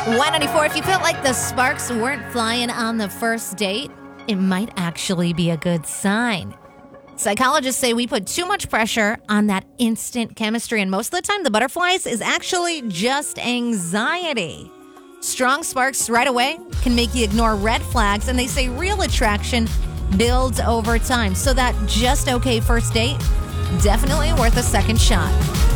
194, if you felt like the sparks weren't flying on the first date, it might actually be a good sign. Psychologists say we put too much pressure on that instant chemistry, and most of the time the butterflies is actually just anxiety. Strong sparks right away can make you ignore red flags, and they say real attraction builds over time. So that just okay first date, definitely worth a second shot.